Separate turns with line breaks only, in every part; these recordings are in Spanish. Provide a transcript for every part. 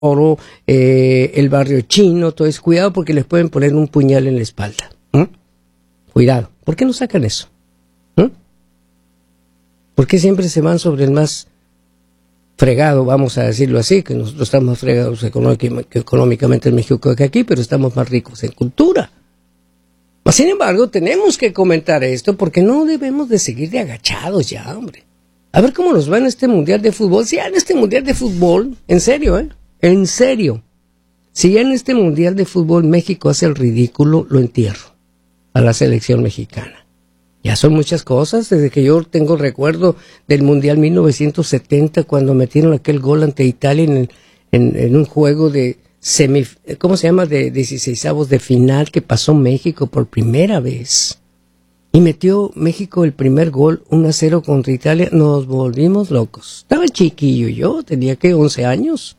Oro, el barrio chino, todo eso. Cuidado porque les pueden poner un puñal en la espalda. Cuidado. ¿Por qué no sacan eso? ¿Por qué siempre se van sobre el más fregado, vamos a decirlo así, que nosotros estamos más fregados económicamente en México que aquí, pero estamos más ricos en cultura? Sin embargo, tenemos que comentar esto porque no debemos de seguir de agachados ya, hombre. A ver cómo nos va en este Mundial de Fútbol. Si ya en este Mundial de Fútbol, en serio, en serio, si ya en este Mundial de Fútbol México hace el ridículo, lo entierro a la selección mexicana. Ya son muchas cosas, desde que yo tengo recuerdo del Mundial 1970, cuando metieron aquel gol ante Italia en un juego de ¿cómo se llama? De 16avos de final, que pasó México por primera vez. Y metió México el primer gol, 1-0 contra Italia. Nos volvimos locos. Estaba chiquillo yo, tenía que 11 años.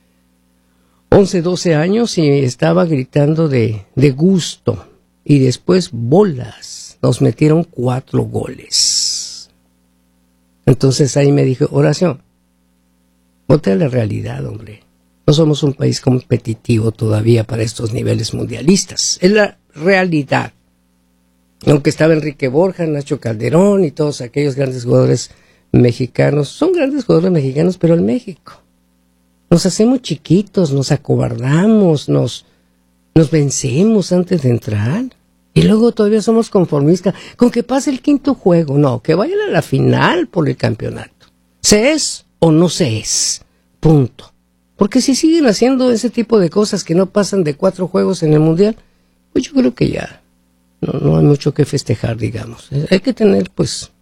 11, 12 años y estaba gritando de gusto. Y después bolas. Nos metieron 4 goles. Entonces ahí me dije, Horacio, ponte a la realidad, hombre. No somos un país competitivo todavía para estos niveles mundialistas. Es la realidad. Aunque estaba Enrique Borja, Nacho Calderón y todos aquellos grandes jugadores mexicanos. Son grandes jugadores mexicanos, pero en México. Nos hacemos chiquitos, nos acobardamos, nos vencemos antes de entrar. Y luego todavía somos conformistas con que pase el quinto juego. No, que vayan a la final por el campeonato. ¿Se es o no se es? Punto. Porque si siguen haciendo ese tipo de cosas que no pasan de 4 juegos en el Mundial, pues yo creo que ya no hay mucho que festejar, digamos. Hay que tener, pues,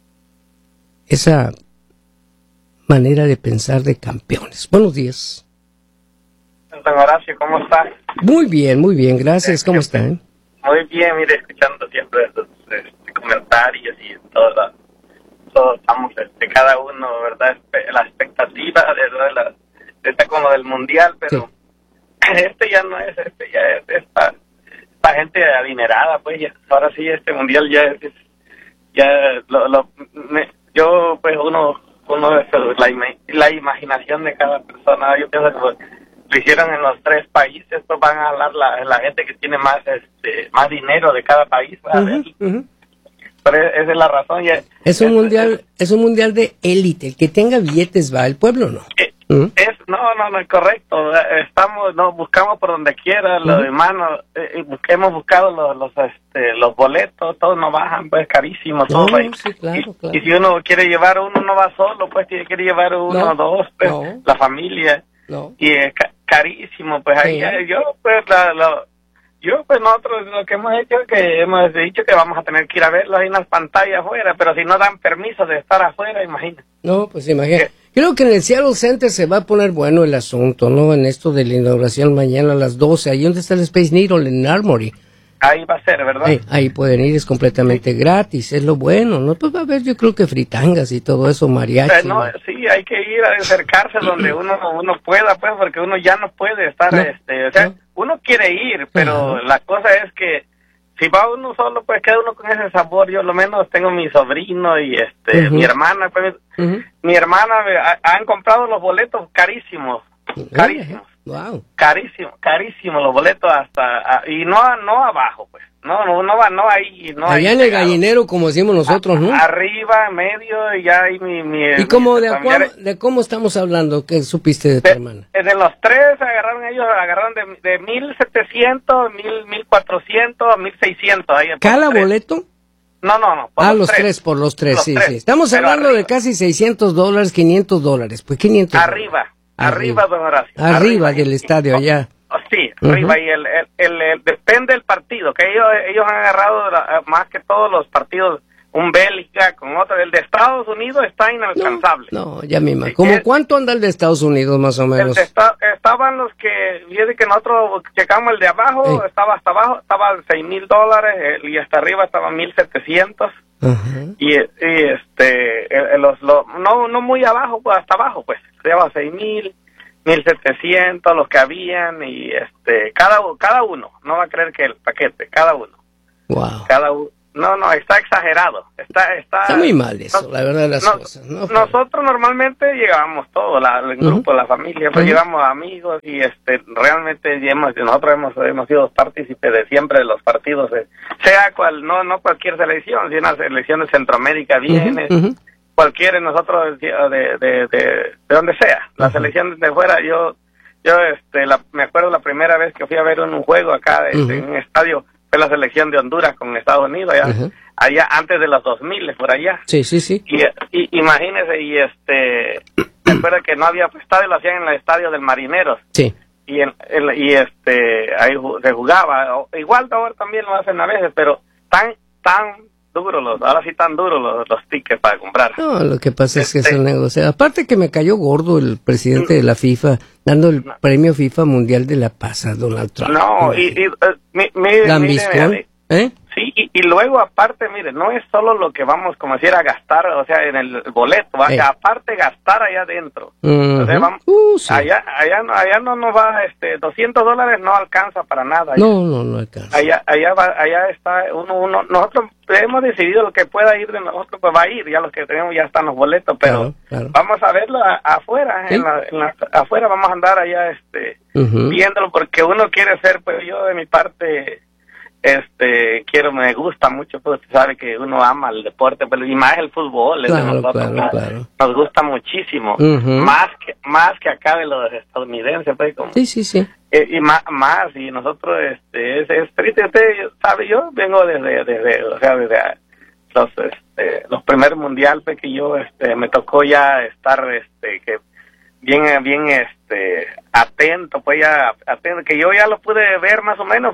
esa manera de pensar de campeones. Buenos días.
Don Horacio, ¿cómo está?
Muy bien, gracias. ¿Cómo está?
Muy bien, mire, escuchando siempre esos comentarios y todos estamos, cada uno, ¿verdad? La expectativa, ¿verdad? Está con lo del Mundial, pero sí. Ya no es, ya es para gente adinerada, pues ya. Ahora sí, este Mundial yo, pues uno es la imaginación de cada persona. Yo pienso que lo hicieron en los 3 países, pues van a hablar la gente que tiene más dinero de cada país. Pero esa es la razón.
Es un mundial de élite. El que tenga billetes va, el pueblo no.
No, correcto. Buscamos por donde quiera, los hermanos, hemos buscado los boletos, todos nos bajan, pues carísimo todo.
Sí, claro.
Y si uno quiere llevar uno, no va solo, pues quiere llevar uno o dos, pues, la familia.
No.
Y es carísimo, pues ahí nosotros lo que hemos hecho es que hemos dicho que vamos a tener que ir a verlo ahí en las pantallas afuera, pero si no dan permiso de estar afuera, imagina.
No, pues imagina. Creo que en el Seattle Center se va a poner bueno el asunto, ¿no? En esto de la inauguración mañana a las 12, ahí donde está el Space Needle en Armory.
Ahí va a ser, ¿verdad?
Ahí pueden ir, es completamente gratis, es lo bueno, ¿no? Pues va a haber, yo creo que fritangas y todo eso, mariachi.
Sí, hay que ir a acercarse donde uno pueda, pues, porque uno ya no puede estar, uno quiere ir, pero la cosa es que si va uno solo, pues queda uno con ese sabor. Yo lo menos tengo mi sobrino y mi hermana, pues, mi hermana han comprado los boletos carísimos.
Wow.
Carísimo los boletos y no abajo, pues. No ahí. No
allá
ahí
en el gallinero, como decimos nosotros, ¿no?
Arriba, medio, y ya hay
¿Y cómo de cómo estamos hablando? ¿Qué supiste de tu hermana?
De los 3 agarraron de 1,700, 1,400, 1,600.
¿Cada boleto?
No.
Por los tres, sí. Estamos hablando de casi $600, $500, pues 500.
Arriba, don Horacio.
Arriba del estadio, allá.
Sí, arriba, y depende del partido, que ellos han agarrado más que todos los partidos, un Bélgica con otro. El de Estados Unidos está inalcanzable.
No, ya me imagino. ¿Cómo cuánto anda el de Estados Unidos, más o menos?
Estaban los que, fíjate que nosotros checamos el de abajo, estaba hasta abajo, estaba $6,000, y hasta arriba estaba 1,700. Y no muy abajo, pues hasta abajo, pues lleva 6,000, 1,700 los que habían, y cada uno, no va a creer que el paquete, cada uno.
Wow.
No, está exagerado. Está
muy mal eso, la verdad de las cosas. ¿No?
Nosotros normalmente llegábamos todos, el grupo, la familia, pues llevamos amigos y realmente nosotros hemos sido partícipes de siempre de los partidos, sea cual, no cualquier selección, si una selección de Centroamérica viene, cualquiera de nosotros de donde sea, la selección de fuera, yo me acuerdo la primera vez que fui a ver un juego acá en un estadio, fue la selección de Honduras con Estados Unidos, allá antes de los 2000, por allá.
Sí.
Y imagínese, me acuerdo que no había estadio, lo hacían en el estadio del Marineros.
Sí.
Y ahí se jugaba, igual ahora también lo hacen a veces, pero tan duros ahora sí tan duros los tickets para comprar.
No, lo que pasa es que es un negocio. Aparte que me cayó gordo el presidente de la FIFA, dando el premio FIFA Mundial de la Paz a Donald Trump.
No,
¿Lambiscón?
Sí, y luego aparte, mire, no es solo lo que vamos, como decir, a gastar, o sea, en el boleto, aparte gastar allá adentro. O sea, vamos,
sí.
allá no nos va, $200 no alcanza para nada.
No alcanza.
Allá está nosotros hemos decidido lo que pueda ir de nosotros, pues va a ir, ya los que tenemos ya están los boletos, pero claro. Vamos a verlo afuera, ¿sí? Afuera vamos a andar allá, viéndolo, porque uno quiere ser, pues yo de mi parte, me gusta mucho, pues usted sabe que uno ama el deporte, pero y más el fútbol,
claro.
Nos gusta muchísimo, más que acá de los estadounidenses, pues como
sí.
Y más, y nosotros es triste, usted sabe, yo vengo desde los primeros mundiales, pues que yo me tocó ya estar que bien atento, pues atento, que yo ya lo pude ver más o menos,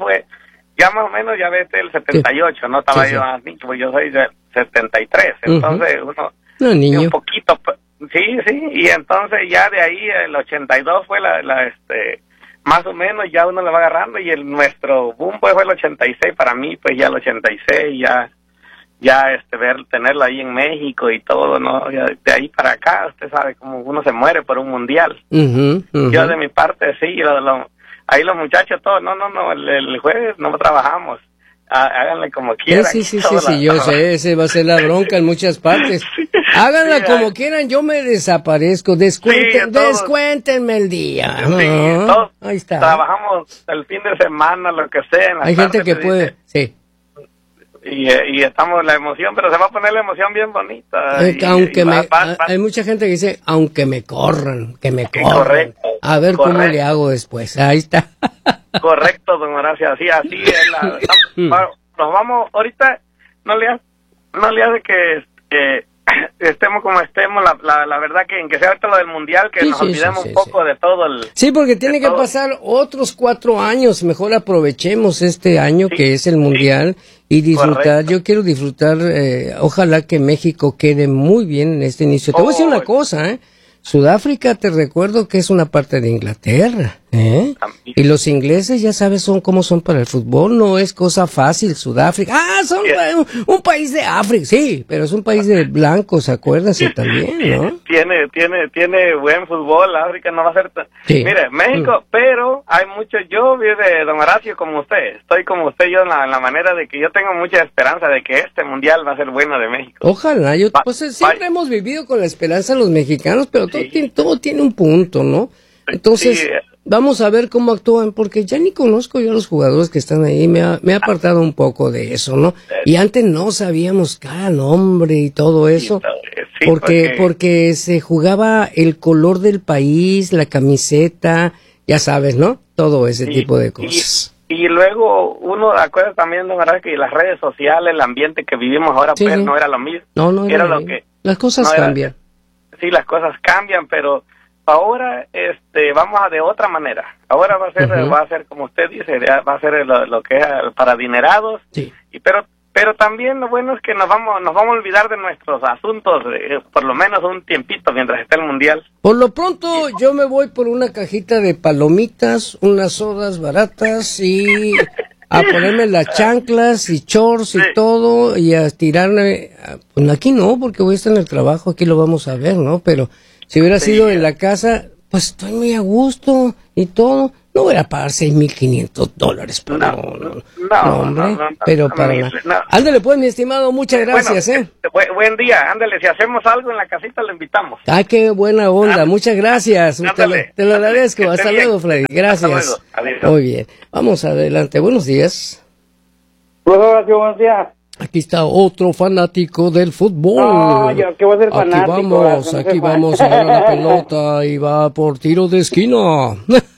ya ves el 78, no estaba yo más niño, pues yo soy del 73, entonces
niño.
Un poquito, sí, y entonces ya de ahí el 82 fue más o menos ya uno le va agarrando, y nuestro boom pues fue el 86 para mí, pues ya el 86 tenerlo ahí en México y todo, ¿no? Ya de ahí para acá, usted sabe cómo uno se muere por un mundial. Yo de mi parte sí, ahí los muchachos todos, el jueves no trabajamos, háganle como quieran.
Sí, yo sé, ese va a ser la bronca en muchas partes. Háganla como quieran, yo me desaparezco, descuéntenme el día.
Todos
ahí está.
Trabajamos el fin de semana, lo que sea.
Hay gente que puede, sí.
Y estamos la emoción, pero se va a poner la emoción bien bonita.
Hay mucha gente que dice, aunque me corran, que me corran.
Correcto.
A ver cómo le hago después. Ahí está.
Correcto, don Horacio, así es. Nos vamos, ahorita no le hace que estemos como estemos, la verdad que sea ahorita lo del mundial, que nos olvidemos un poco de todo
Sí, porque tiene que pasar otros 4 años, mejor aprovechemos este año que es el mundial y disfrutar. Correcto. Yo quiero disfrutar, ojalá que México quede muy bien en este inicio. Te voy a decir una cosa, Sudáfrica, te recuerdo que es una parte de Inglaterra, y los ingleses, ya sabes, cómo son para el fútbol, no es cosa fácil. Sudáfrica, son un país de África, sí, pero es un país de blancos, acuérdate también, ¿no?
Tiene buen fútbol, África no va a ser Mire, México, pero hay mucho, yo de don Horacio como usted, estoy como usted, yo en la manera de que yo tengo mucha esperanza de que este mundial va a ser bueno de México.
Ojalá, siempre hemos vivido con la esperanza los mexicanos, pero todo tiene un punto, ¿no? Entonces, vamos a ver cómo actúan, porque ya ni conozco yo a los jugadores que están ahí, me ha apartado un poco de eso, ¿no? Y antes no sabíamos cada nombre y todo eso, porque se jugaba el color del país, la camiseta, ya sabes, ¿no? Todo ese tipo de cosas.
Y luego uno acuerda también, ¿no? ¿Verdad? Que las redes sociales, el ambiente que vivimos ahora, pues no era lo mismo.
No era lo que las cosas cambian.
Sí, las cosas cambian, pero ahora vamos a de otra manera. Ahora va a ser como usted dice, va a ser lo que es para adinerados.
Sí.
Pero también lo bueno es que nos vamos a olvidar de nuestros asuntos por lo menos un tiempito mientras esté el mundial.
Por lo pronto yo me voy por una cajita de palomitas, unas sodas baratas y a ponerme las chanclas y shorts y todo y a tirarme. Pues aquí no, porque voy a estar en el trabajo, aquí lo vamos a ver, ¿no? Pero si hubiera sido en la casa, pues estoy muy a gusto y todo. No voy a pagar $6,500. No, hombre, pero para nada. Ándale pues, mi estimado, muchas gracias,
Buen día, ándale, si hacemos algo en la casita lo invitamos.
Ah, qué buena onda, muchas gracias. Te lo agradezco, hasta luego, Freddy, gracias. Muy bien, vamos adelante, buenos días.
Buenos días.
Aquí está otro fanático del fútbol.
No, yo que voy a ser fanático.
Aquí vamos a ver la pelota y va por tiro de esquina.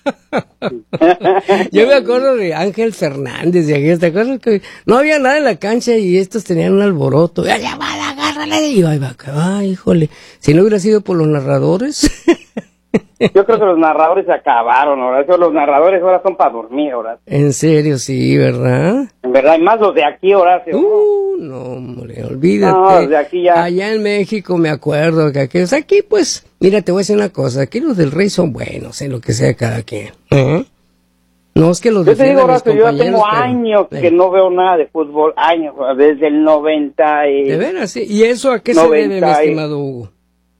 Yo me acuerdo de Ángel Fernández y aquí, ¿te acuerdas que no había nada en la cancha y estos tenían un alboroto? ¡Ya va, agárrale! Y ahí va, ay, híjole, si no hubiera sido por los narradores.
Yo creo que los narradores se acabaron, Horacio. Los narradores ahora son para dormir, Horacio.
En serio, sí, ¿verdad?
En verdad, y más los de aquí, Horacio.
No, hombre, olvídate.
No, los de aquí ya.
Allá en México me acuerdo que aquí, pues, mira, te voy a decir una cosa. Aquí los del Rey son buenos, en lo que sea cada quien. No es que los
yo te digo,
Horacio,
yo tengo años que no veo nada de fútbol, años, desde el 90 y...
¿De veras? Sí. ¿Y eso a qué se debe, mi estimado Hugo?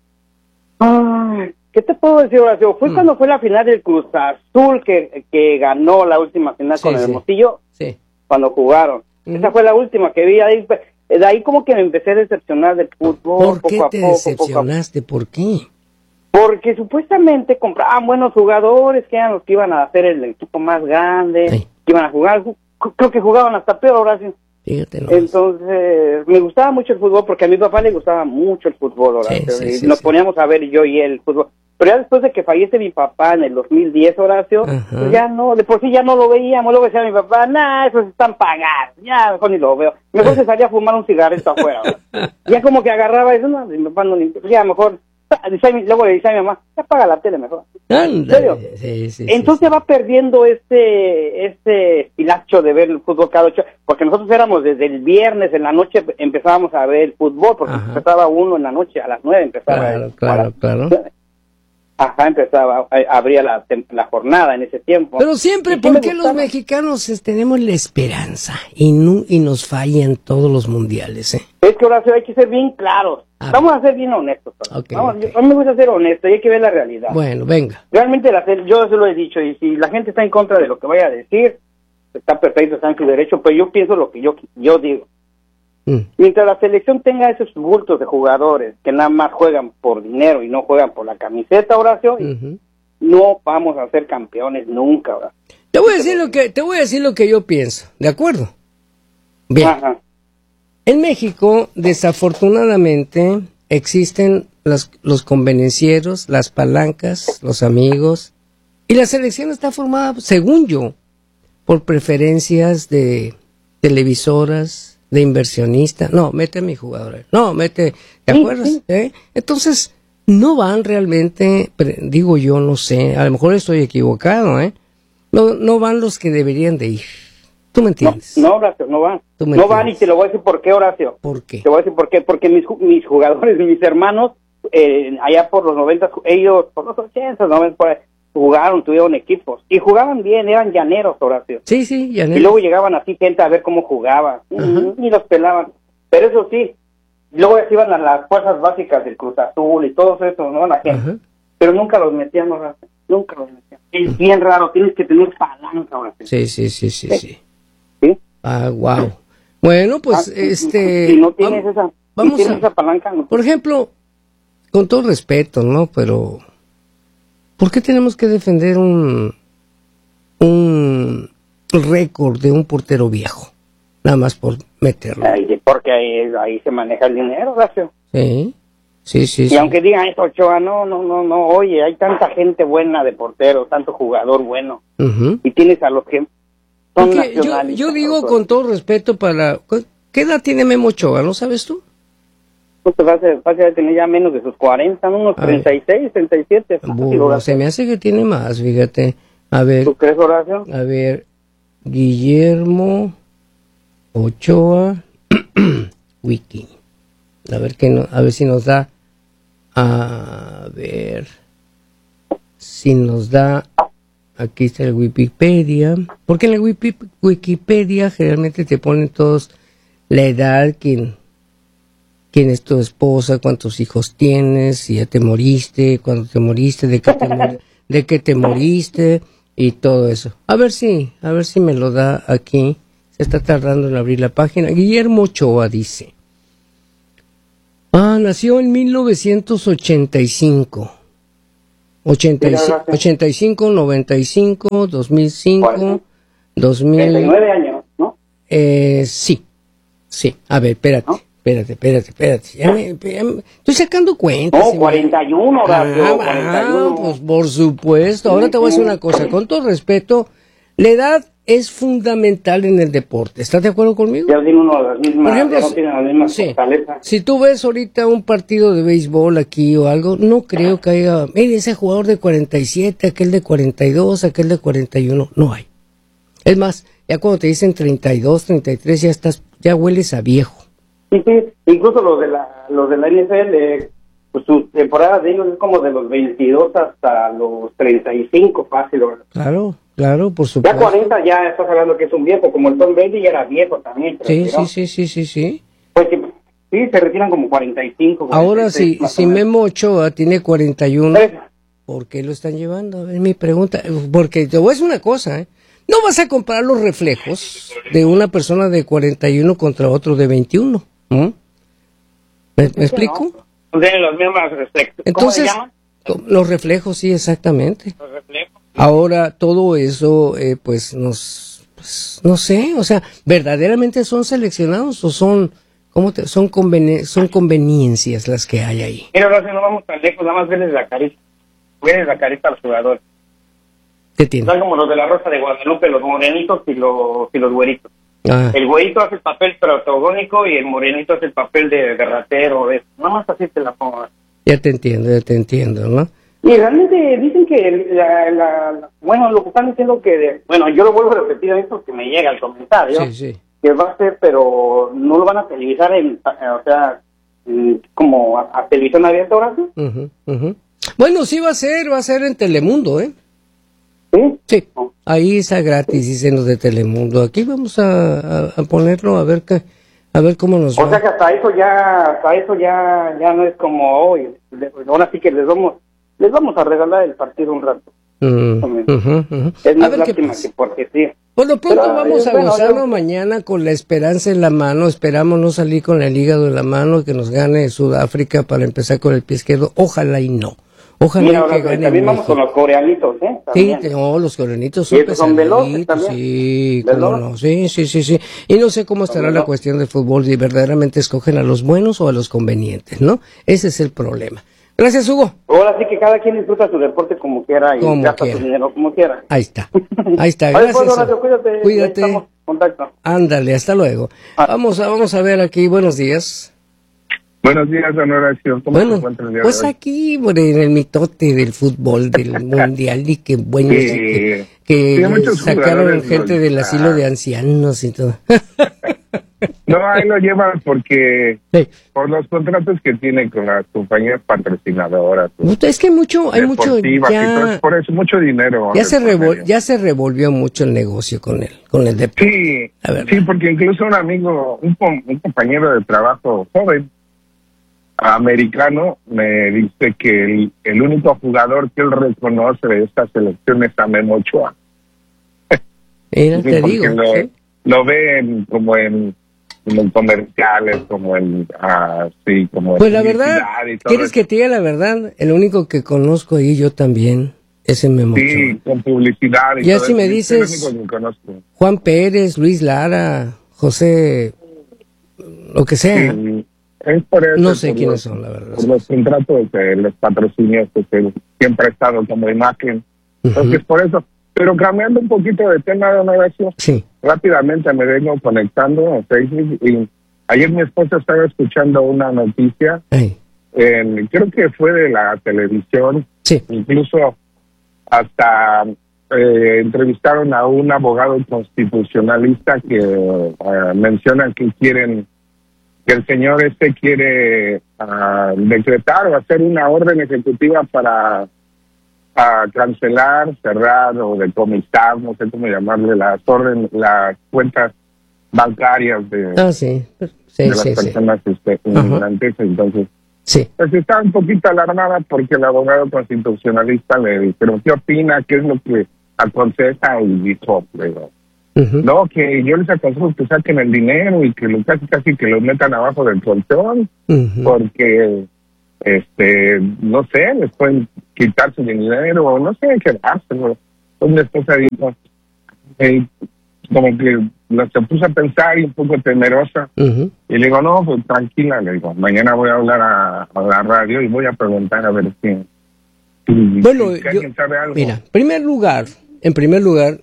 Ay, ¿qué te puedo decir, Horacio? Fue cuando fue la final del Cruz Azul que ganó la última final con el Hermosillo, cuando jugaron. Esa fue la última que vi, de ahí como que me empecé a decepcionar del fútbol.
¿Por qué te decepcionaste? ¿Por qué?
Porque supuestamente compraban buenos jugadores, que eran los que iban a hacer el equipo más grande, que iban a jugar, creo que jugaban hasta peor, Horacio.
Fíjate, no.
Entonces, me gustaba mucho el fútbol, porque a mi papá le gustaba mucho el fútbol, Horacio, y nos poníamos a ver yo y él el fútbol. Pero ya después de que fallece mi papá en el 2010, Horacio, pues ya no, de por sí ya no lo veíamos. Luego decía mi papá, esos están pagados, ya mejor ni lo veo. Mejor se salía a fumar un cigarrito afuera. Ya como que agarraba eso, no, mi papá no, ya mejor. Luego le dice a mi mamá, ya apaga la tele mejor. ¿En serio? Entonces va perdiendo este estilacho de ver el fútbol cada 8, porque nosotros éramos desde el viernes en la noche empezábamos a ver el fútbol, porque empezaba uno en la noche, a las 9 empezaba. Claro. Empezaba, abría la jornada en ese tiempo.
Pero siempre, ¿por qué los mexicanos tenemos la esperanza y nos fallan todos los mundiales?
Es que, Horacio, hay que ser bien claros. Vamos a ser bien honestos. A mí me gusta ser honesto y hay que ver la realidad.
Bueno, venga.
Realmente, yo se lo he dicho, y si la gente está en contra de lo que vaya a decir, está perfecto, está en su derecho, pero yo pienso lo que yo digo. Mientras la selección tenga esos bultos de jugadores que nada más juegan por dinero y no juegan por la camiseta, Horacio, no vamos a ser campeones nunca, Horacio.
Te voy a decir lo que yo pienso, ¿de acuerdo? Bien. En México, desafortunadamente, existen los convenencieros, las palancas, los amigos, y la selección está formada, según yo, por preferencias de televisoras, de inversionistas. No, mete a mi jugador. No, mete, ¿te acuerdas? Entonces, no van realmente, digo yo, no sé, a lo mejor estoy equivocado, no van los que deberían de ir. ¿Tú me entiendes?
No, Horacio, no van. No van, y te lo voy a decir por qué, Horacio.
¿Por qué?
Te voy a decir por qué. Porque mis jugadores, mis hermanos, allá por los 90, ellos, por los 80, 90, por ahí, tuvieron equipos, y jugaban bien, eran llaneros, Horacio.
Sí, llaneros.
Y luego llegaban así gente a ver cómo jugaban, y los pelaban. Pero eso sí, luego se iban a las fuerzas básicas del Cruz Azul y todo eso, ¿no? La gente. Pero nunca los metían, Horacio, nunca los metían. Es bien raro, tienes que tener palanca, Horacio.
Sí. ¿Sí? Wow. Bueno, pues,
si no tienes esa palanca, no.
Por ejemplo, con todo respeto, ¿no? Pero ¿por qué tenemos que defender un récord de un portero viejo? Nada más por meterlo.
Porque ahí se maneja el dinero, Horacio.
Sí.
Y aunque digan esto, Ochoa, no, oye, hay tanta gente buena de portero, tanto jugador bueno, y tienes a los que son nacionales.
Yo digo con todo respeto ¿qué edad tiene Memo Ochoa, no sabes tú?
Pues va a tener ya menos de sus 40, unos 36, 37.
Se me hace que tiene más, fíjate. A ver.
¿Tú crees, Horacio?
A ver, Guillermo Ochoa Wiki. A ver si nos da. A ver si nos da. Aquí está el Wikipedia. Porque en el Wikipedia generalmente te ponen todos la edad, quién es tu esposa, cuántos hijos tienes, si ya te moriste, cuándo te moriste, de qué te moriste, y todo eso. A ver si me lo da aquí. Se está tardando en abrir la página. Guillermo Ochoa dice. Nació en 1985. 85, 95, 2005, 2000.
39 años, ¿no?
Sí. A ver, espérate. ¿No? Espérate. Ya me estoy sacando cuentas.
No, 41, Horacio, 41.
Pues por supuesto. Ahora te voy a decir una cosa. Con todo respeto, la edad es fundamental en el deporte. ¿Estás de acuerdo conmigo?
Ya tiene uno de las mismas,
por ejemplo,
no tiene la misma fortaleza.
Si tú ves ahorita un partido de béisbol aquí o algo, no creo que haya, mire, ese jugador de 47, aquel de 42, aquel de 41, no hay. Es más, ya cuando te dicen 32, 33, ya hueles a viejo.
Sí, incluso los de la NFL, pues su temporada de ellos es como de los 22 hasta los 35 fácil.
Claro, por supuesto.
Ya 40 ya estás hablando que es un viejo, como el Tom Brady ya era viejo también.
Sí.
Pues sí, se retiran como 45.
Ahora si Memo Ochoa tiene 41, ¿por qué lo están llevando? Es mi pregunta, porque te voy a decir una cosa, no vas a comparar los reflejos de una persona de 41 contra otro de 21. ¿Me explico?
No tienen los mismos reflejos.
Entonces, ¿cómo se llaman? Los reflejos, sí, exactamente. Los reflejos. Ahora, todo eso, no sé, o sea, ¿verdaderamente son seleccionados o son conveniencias las que hay ahí?
Mira, ahora no vamos tan lejos, nada más verles la carita. Verles la carita a los jugadores.
¿Qué tiene?
Son como los de la Rosa de Guadalupe, los morenitos y los güeritos. El güerito hace el papel protagónico y el morenito hace el papel de ratero. Nada más así te la pongo.
Ya te entiendo, ¿no?
Y realmente dicen que bueno, lo que están diciendo que, yo lo vuelvo a repetir a esto que me llega el comentario, que va a ser, pero no lo van a televisar como a televisión abierta ahora sí.
Bueno, sí va a ser en Telemundo, ¿eh? Sí, ahí está gratis, dicen los de Telemundo. Aquí vamos a ponerlo a ver cómo nos va.
O sea que hasta eso ya no es como hoy. Ahora sí que les vamos a regalar el partido un rato. Es más lástima que porque sí.
Por lo pronto vamos a gozarlo mañana con la esperanza en la mano. Esperamos no salir con el hígado en la mano, que nos gane Sudáfrica para empezar con el pie izquierdo. Ojalá y no. Ojalá que gane.
También vamos con los coreanitos,
También. Sí, los coreanitos son
veloces también.
Sí, cómo no. Sí. Y no sé cómo estará la cuestión del fútbol, si verdaderamente escogen a los buenos o a los convenientes, ¿no? Ese es el problema. Gracias, Hugo.
Ahora sí que cada quien disfruta su deporte como quiera y gasta su dinero como quiera.
Ahí está. Gracias. Cuídate.
Estamos en contacto.
Ándale, hasta luego. Vamos a ver aquí. Buenos días.
Buenos días, don Horacio. ¿Cómo se encuentra el día
pues
de hoy?
Aquí, en el mitote del fútbol, del mundial, y qué bueno que sacaron gente del asilo de ancianos y todo.
No, ahí lo llevan por los contratos que tienen con las compañías patrocinadoras.
Es que hay mucho
ya, por eso mucho dinero.
Ya se revolvió mucho el negocio con el deporte.
Sí, porque incluso un amigo, un compañero de trabajo joven, americano, me dice que el único jugador que él reconoce de esta selección es a Memo Ochoa.
Te digo.
Lo ven como en comerciales, como
pues la verdad, ¿quieres que te diga la verdad? El único que conozco ahí yo también es el Memo Ochoa.
Sí, con publicidad y
ya
todo
si me
eso.
dices
Es el único que conozco.
Juan Pérez, Luis Silara, José, lo que sea.
Sí. Es por eso,
no sé quiénes son, la verdad.
Por los contratos de los patrocinios que siempre ha estado como imagen. Entonces, por eso. Pero cambiando un poquito de tema, don Horacio, rápidamente me vengo conectando a Facebook y ayer mi esposa estaba escuchando una noticia, creo que fue de la televisión, incluso hasta entrevistaron a un abogado constitucionalista que mencionan que el señor quiere decretar o hacer una orden ejecutiva para cancelar, cerrar o decomisar, no sé cómo llamarle, las cuentas bancarias de las personas inmigrantes. Entonces, pues está un poquito alarmada porque el abogado constitucionalista le dijeron, ¿qué opina? ¿Qué es lo que aconseja y dijo, no, que yo les aconsejo que saquen el dinero y que casi que lo metan abajo del colchón, porque, no sé, les pueden quitar su dinero o no sé qué hacer. Una esposa dijo, como que se puso a pensar y un poco temerosa. Y le digo, no, pues tranquila, le digo, mañana voy a hablar a la radio y voy a preguntar a ver si
bueno,
si alguien sabe algo.
Mira, en primer lugar,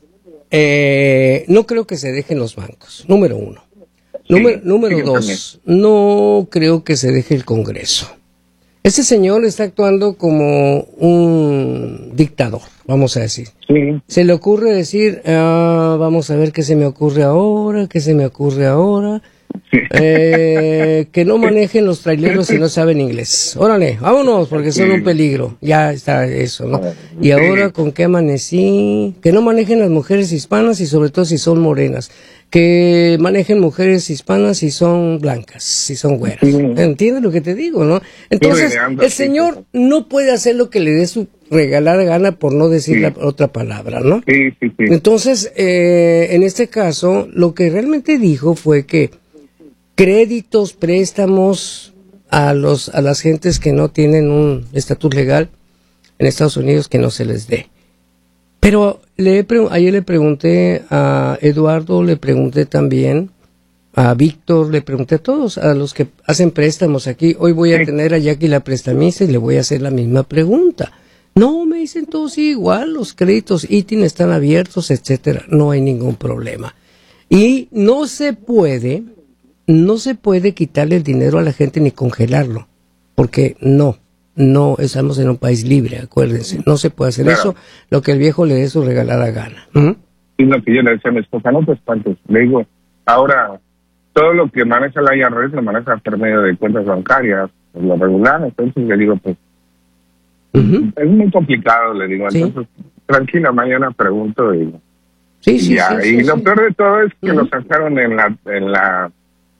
no creo que se dejen los bancos, número uno. Número dos, no creo que se deje el Congreso. Ese señor está actuando como un dictador, vamos a decir.
Sí.
Se le ocurre decir, vamos a ver qué se me ocurre ahora. Sí. Que no manejen los traileros si no saben inglés. Órale, vámonos, porque son un peligro. Ya está eso, ¿no? Y ahora, ¿con qué amanecí? Que no manejen las mujeres hispanas y sobre todo si son morenas. Que manejen mujeres hispanas si son blancas, si son güeras. ¿Entiendes lo que te digo, no? Entonces, el señor no puede hacer lo que le dé su regalada gana, por no decir la otra palabra, ¿no?
Sí.
Entonces, en este caso, lo que realmente dijo fue que créditos, préstamos a las gentes que no tienen un estatus legal en Estados Unidos, que no se les dé. Pero ayer le pregunté a Eduardo, le pregunté también a Víctor, le pregunté a todos, a los que hacen préstamos aquí. Hoy voy a tener a Jackie la prestamista y le voy a hacer la misma pregunta. No, me dicen todos igual, los créditos ITIN están abiertos, etcétera. No hay ningún problema. Y no se puede quitarle el dinero a la gente ni congelarlo, porque no estamos en un país libre, acuérdense, no se puede hacer eso, lo que el viejo le dé su regalada gana.
Y lo que yo le decía a mi esposa, no te espantes, le digo, ahora, todo lo que maneja la IRS lo maneja por medio de cuentas bancarias, lo regular, entonces le digo, pues, es muy complicado, le digo, entonces, tranquila, mañana pregunto y...
Sí,
lo peor de todo es que lo sacaron en la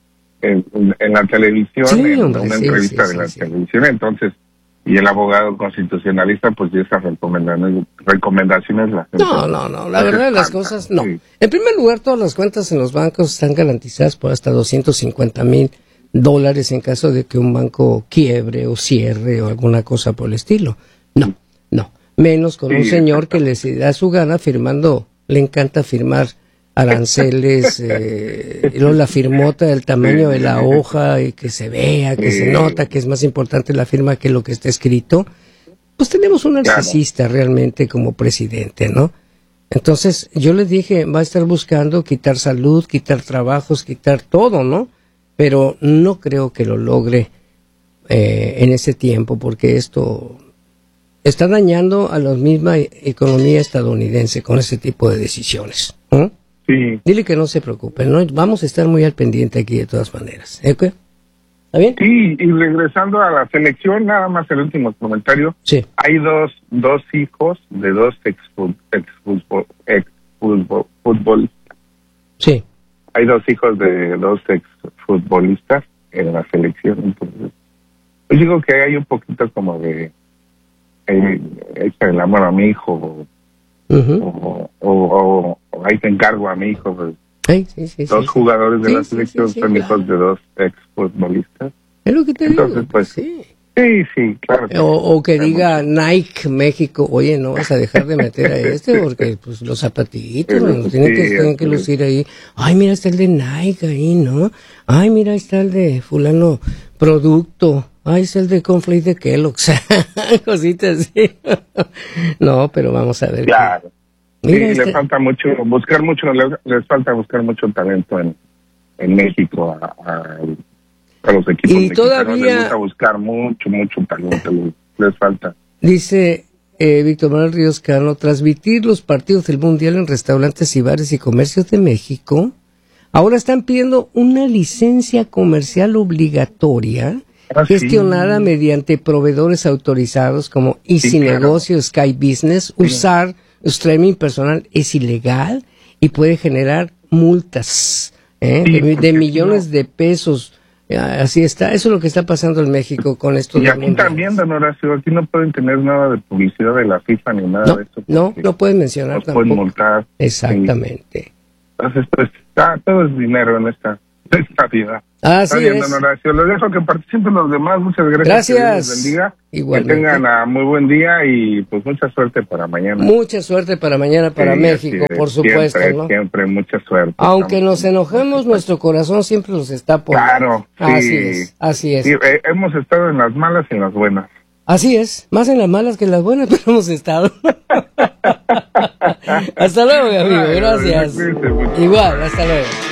televisión, en una entrevista de la televisión, entonces, y el abogado constitucionalista, pues, y esas recomendaciones las...
No, la verdad de las cosas, no. Sí. En primer lugar, todas las cuentas en los bancos están garantizadas por hasta $250,000 en caso de que un banco quiebre o cierre o alguna cosa por el estilo. No. Menos con un señor que les da su gana firmando, le encanta firmar aranceles, y luego la firmota del tamaño de la hoja y que se vea, que se nota que es más importante la firma que lo que está escrito. Pues tenemos un narcisista realmente como presidente, ¿no? Entonces yo les dije, va a estar buscando quitar salud, quitar trabajos, quitar todo, ¿no? Pero no creo que lo logre en ese tiempo, porque esto está dañando a la misma economía estadounidense con ese tipo de decisiones, ¿no?
Sí.
Dile que no se preocupe, ¿no? Vamos a estar muy al pendiente aquí de todas maneras. ¿Está bien?
Sí, y regresando a la selección, nada más el último comentario.
Sí.
Hay dos hijos de dos exfutbolistas.
Sí.
Hay dos hijos de dos exfutbolistas en la selección. Entonces, yo digo que hay un poquito como de el amor a mi hijo, o ahí te encargo a mi hijo. Pues, dos jugadores de la selección son hijos de dos exfutbolistas.
Es lo que te digo.
Pues, sí, claro.
O que diga Nike México, oye, no vas a dejar de meter a porque pues los zapatitos tienen que lucir ahí. Ay, mira, está el de Nike ahí, ¿no? Ay, mira, está el de fulano producto. Ay, es el de Conflate de Kellogg's. Cositas así. No, pero vamos a ver.
Claro. Mira, les falta les falta buscar mucho talento en México a los equipos
y todavía
les gusta buscar mucho talento, les falta.
Dice Víctor Manuel Ríos Cano, transmitir los partidos del Mundial en restaurantes y bares y comercios de México, ahora están pidiendo una licencia comercial obligatoria gestionada mediante proveedores autorizados como Easy Negocio, Sky Business. Usar streaming personal es ilegal y puede generar multas de millones de pesos Así está, eso es lo que está pasando en México con esto.
Y aquí también, don Horacio, aquí no pueden tener nada de publicidad de la FIFA ni nada de eso.
No pueden mencionar tampoco.
Pueden multar.
Exactamente.
Entonces, pues, todo es dinero en esta vida.
Así es.
Don Horacio, les dejo que participen los demás. Muchas gracias.
Gracias.
Que Dios les bendiga.
Igualmente.
Que tengan muy buen día y pues mucha suerte para mañana.
Mucha suerte para mañana, para México, por supuesto.
Siempre,
¿no?
Siempre, mucha suerte.
Aunque nos enojemos, nuestro corazón siempre los está apoyando.
Claro, sí.
Así es.
Sí, hemos estado en las malas y en las buenas.
Así es, más en las malas que en las buenas, pero hemos estado. Hasta luego, mi amigo, gracias. Igual, hasta luego.